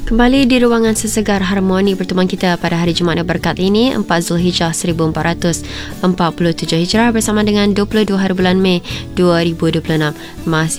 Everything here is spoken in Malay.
Kembali di ruangan sesegar harmoni pertemuan kita pada hari Jumaat yang berkat ini, 4 Zulhijjah 1447 Hijrah bersama dengan 22 hari bulan Mei 2026. Masih